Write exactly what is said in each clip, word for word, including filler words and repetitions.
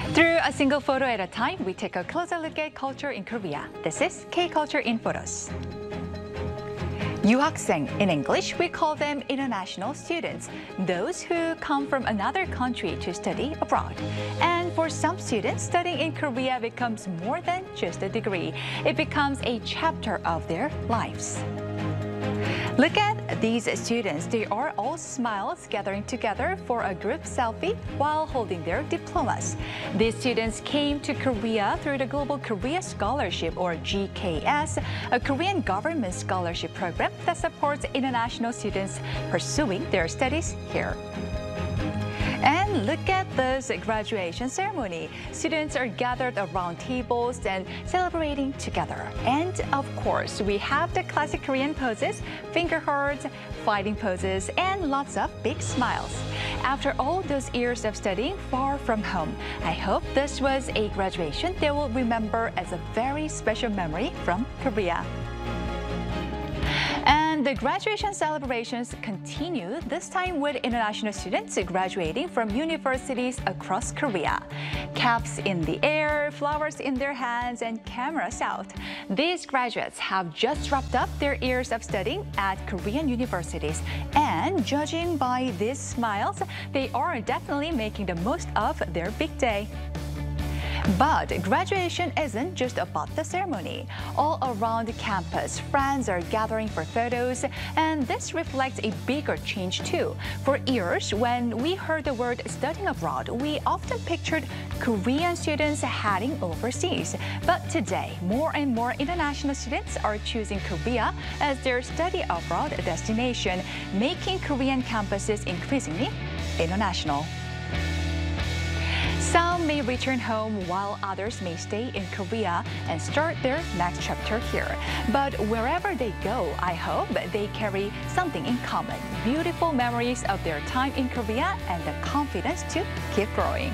Through a single photo at a time, we take a closer look at culture in Korea. This is K-Culture in Photos. 유학생. In English, we call them international students, those who come from another country to study abroad. And for some students, studying in Korea becomes more than just a degree. It becomes a chapter of their lives. Look at these students. They are all smiles gathering together for a group selfie while holding their diplomas. These students came to Korea through the Global Korea Scholarship, or G K S, a Korean government scholarship program that supports international students pursuing their studies here. And look at this graduation ceremony. Students are gathered around tables and celebrating together. And of course, we have the classic Korean poses, finger hearts, fighting poses, and lots of big smiles. After all those years of studying far from home, I hope this was a graduation they will remember as a very special memory from Korea. And the graduation celebrations continue, this time with international students graduating from universities across Korea. Caps in the air, flowers in their hands, and cameras out. These graduates have just wrapped up their years of studying at Korean universities. And judging by these smiles, they are definitely making the most of their big day. But graduation isn't just about the ceremony. All around the campus, friends are gathering for photos, and this reflects a bigger change too. For years, when we heard the word studying abroad, we often pictured Korean students heading overseas. But today, more and more international students are choosing Korea as their study abroad destination, making Korean campuses increasingly international. Some may return home while others may stay in Korea and start their next chapter here. But wherever they go, I hope they carry something in common, beautiful memories of their time in Korea and the confidence to keep growing.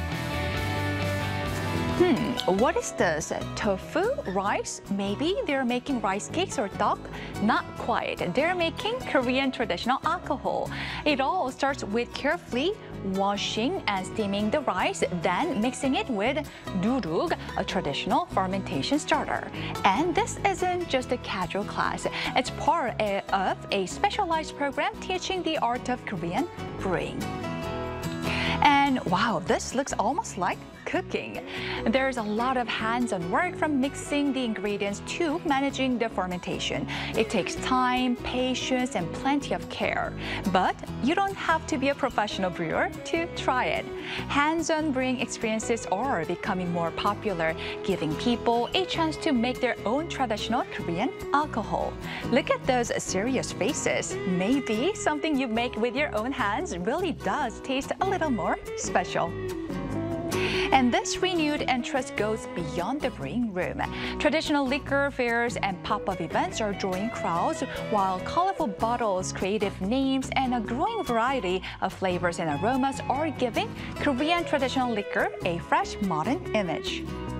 Hmm, what is this? Tofu? Rice? Maybe they're making rice cakes or tteok? Not quite. They're making Korean traditional alcohol. It all starts with carefully washing and steaming the rice, then mixing it with durug, a traditional fermentation starter. And this isn't just a casual class. It's part of a specialized program teaching the art of Korean brewing. And wow, this looks almost like cooking. There's a lot of hands-on work from mixing the ingredients to managing the fermentation. It takes time, patience, and plenty of care. But you don't have to be a professional brewer to try it. Hands-on brewing experiences are becoming more popular, giving people a chance to make their own traditional Korean alcohol. Look at those serious faces. Maybe something you make with your own hands really does taste a little more special. And this renewed interest goes beyond the brewing room. Traditional liquor fairs and pop-up events are drawing crowds, while colorful bottles, creative names, and a growing variety of flavors and aromas are giving Korean traditional liquor a fresh, modern image.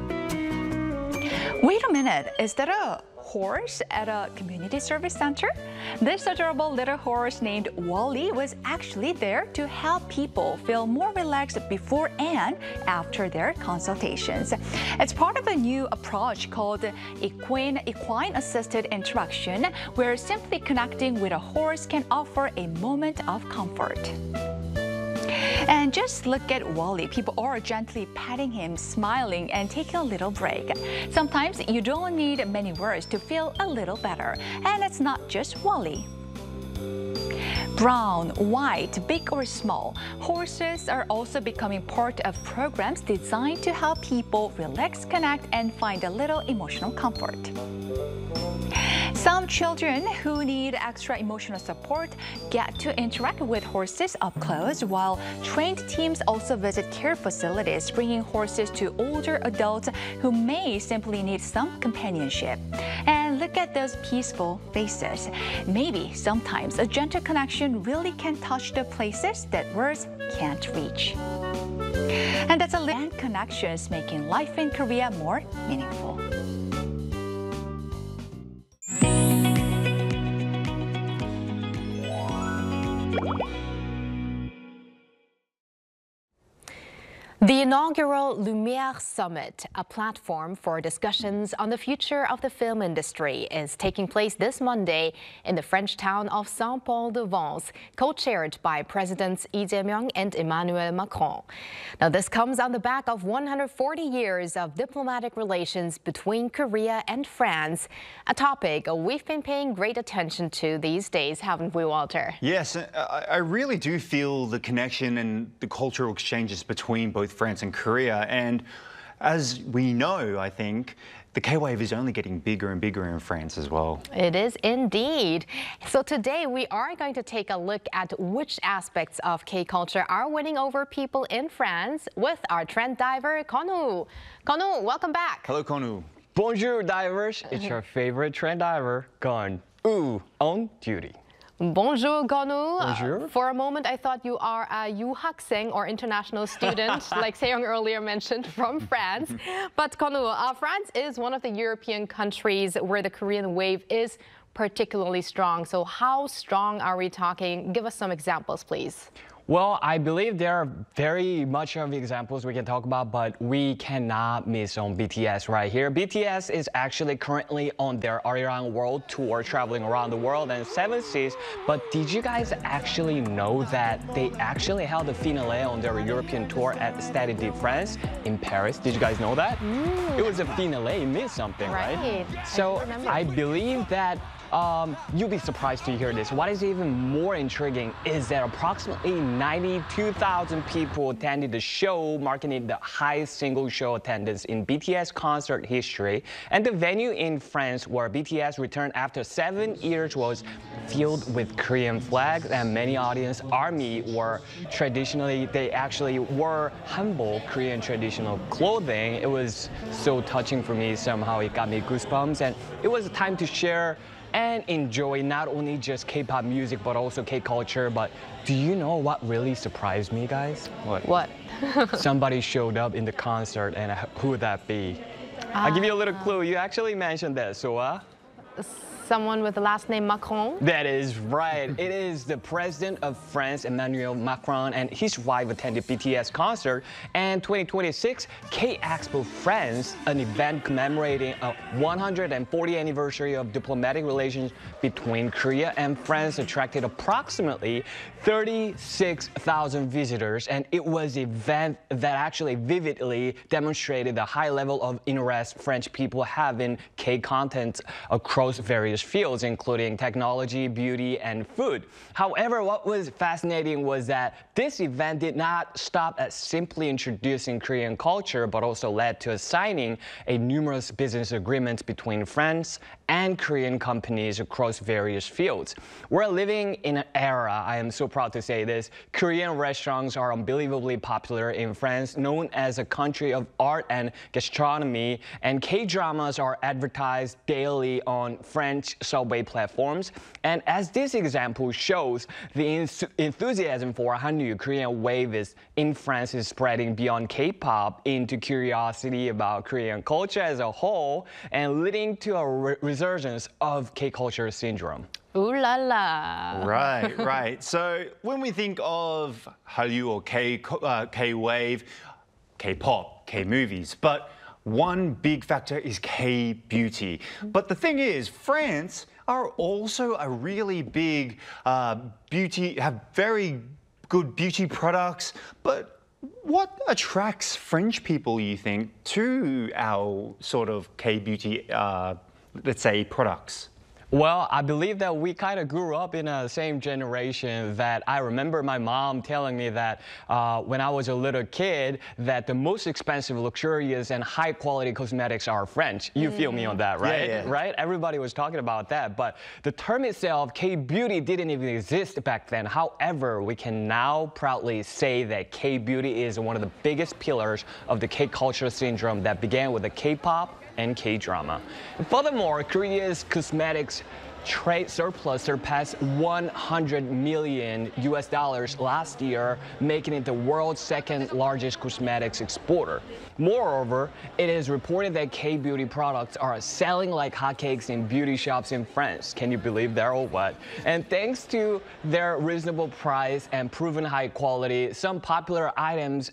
Wait a minute, is that a horse at a community service center? This adorable little horse named Wally was actually there to help people feel more relaxed before and after their consultations. It's part of a new approach called equine, equine assisted interaction, where simply connecting with a horse can offer a moment of comfort. And just look at Wally. People are gently patting him, smiling, and taking a little break. Sometimes you don't need many words to feel a little better. And it's not just Wally. Brown, white, big or small, horses are also becoming part of programs designed to help people relax, connect, and find a little emotional comfort. Some children who need extra emotional support get to interact with horses up close, while trained teams also visit care facilities, bringing horses to older adults who may simply need some companionship. And look at those peaceful faces. Maybe sometimes a gentle connection really can touch the places that words can't reach. And that's a land connections making life in Korea more meaningful. The inaugural Lumière Summit, a platform for discussions on the future of the film industry, is taking place this Monday in the French town of Saint-Paul-de-Vence, co-chaired by Presidents Lee Jae-myung and Emmanuel Macron. Now, this comes on the back of one hundred forty years of diplomatic relations between Korea and France, a topic we've been paying great attention to these days, haven't we, Walter? Yes, I really do feel the connection and the cultural exchanges between both France and Korea. And as we know, I think, the K-wave is only getting bigger and bigger in France as well. It is indeed. So today we are going to take a look at which aspects of K-culture are winning over people in France with our trend diver, Konu. Konu, welcome back. Hello, Konu. Bonjour, divers. It's your favorite trend diver, Gon Ooh, on duty. Bonjour, Konu. Bonjour. Uh, for a moment, I thought you are a 유학생 or international student, like Seong earlier mentioned, from France. But Konu, uh, France is one of the European countries where the Korean wave is particularly strong. So how strong are we talking? Give us some examples, please. Well, I believe there are very much of examples we can talk about, but we cannot miss on B T S right here. B T S is actually currently on their Around World tour, traveling around the world and seven seas. But did you guys actually know that they actually held a finale on their European tour at Stade de France in Paris? Did you guys know that? Mm. It was a finale. It means something, right? Right. So I, I believe that Um, you'll be surprised to hear this. What is even more intriguing is that approximately ninety-two thousand people attended the show, marking it the highest single show attendance in B T S concert history. And the venue in France where B T S returned after seven years was filled with Korean flags, and many audience army were traditionally, they actually wore humble Korean traditional clothing. It was so touching for me. Somehow it got me goosebumps, and it was a time to share and enjoy not only just K-pop music, but also K-culture. But do you know what really surprised me, guys? What? What? Somebody showed up in the concert, and who would that be? Ah. I'll give you a little clue. You actually mentioned that, so uh? Someone with the last name Macron? That is right. It is the president of France, Emmanuel Macron, and his wife attended B T S concert. And twenty twenty-six K-Expo France, an event commemorating a one hundred fortieth anniversary of diplomatic relations between Korea and France, attracted approximately thirty-six thousand visitors. And it was an event that actually vividly demonstrated the high level of interest French people have in K-content across various fields, including technology, beauty, and food. However, what was fascinating was that this event did not stop at simply introducing Korean culture, but also led to signing a numerous business agreements between France and Korean companies across various fields. We're living in an era, I am so proud to say this, Korean restaurants are unbelievably popular in France, known as a country of art and gastronomy, and K-dramas are advertised daily on French subway platforms. And as this example shows, the enthusiasm for Hallyu Korean wave is in France is spreading beyond K-pop into curiosity about Korean culture as a whole, and leading to a re resurgence of K-culture syndrome. Ooh la la. Right, right. So when we think of Hallyu or K, uh, K-wave, K-pop, K-movies, but one big factor is K-beauty. But the thing is, France are also a really big uh, beauty, have very good beauty products. But what attracts French people, you think, to our sort of K-beauty, uh, let's say, products? Well, I believe that we kind of grew up in the same generation. That I remember my mom telling me that uh, when I was a little kid, that the most expensive, luxurious, and high-quality cosmetics are French. You mm. feel me on that, right? Yeah, yeah. Right? Everybody was talking about that. But the term itself, K-beauty, didn't even exist back then. However, we can now proudly say that K-beauty is one of the biggest pillars of the K-culture syndrome that began with the K-pop and K-drama. Furthermore, Korea's cosmetics trade surplus surpassed one hundred million U S dollars last year, making it the world's second largest cosmetics exporter. Moreover, it is reported that K-beauty products are selling like hotcakes in beauty shops in France. Can you believe that or what? And thanks to their reasonable price and proven high quality, some popular items and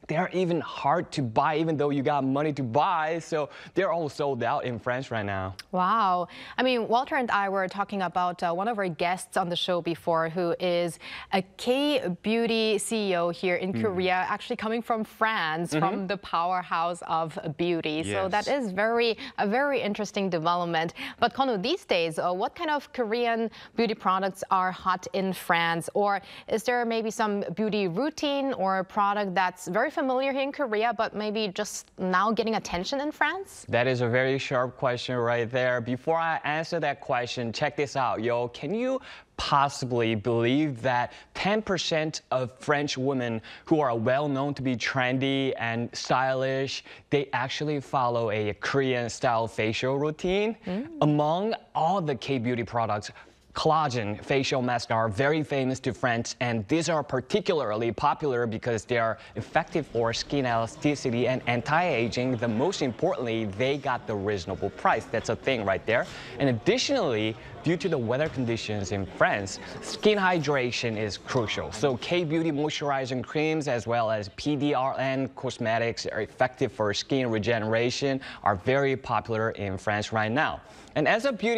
they're even hard to buy, even though you got money to buy. So they're all sold out in France right now. Wow. I mean, Walter and I were talking about uh, one of our guests on the show before, who is a K-beauty C E O here in mm. Korea, actually coming from France, mm-hmm. from the powerhouse of beauty. Yes. So that is very a very interesting development. But Konu, these days, uh, what kind of Korean beauty products are hot in France? Or is there maybe some beauty routine or a product that's very familiar here in Korea, but maybe just now getting attention in France? That is a very sharp question right there. Before I answer that question, check this out, yo. Can you possibly believe that ten percent of French women who are well known to be trendy and stylish, they actually follow a Korean style facial routine? Mm. Among all the K-beauty products, collagen facial masks are very famous to France, and these are particularly popular because they are effective for skin elasticity and anti-aging. The most importantly, they got the reasonable price. That's a thing right there. And additionally, due to the weather conditions in France, skin hydration is crucial. So K-beauty moisturizing creams as well as P D R N cosmetics are effective for skin regeneration, are very popular in France right now. And as a beauty